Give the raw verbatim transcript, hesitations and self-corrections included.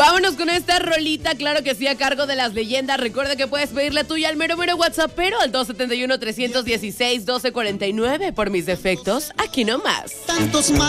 Vámonos con esta rolita, claro que sí, a cargo de las leyendas. Recuerda que puedes pedirle tuya al mero mero WhatsAppero al dos siete uno, tres uno seis, uno dos cuatro nueve. Por mis defectos, aquí nomás. Tantos más.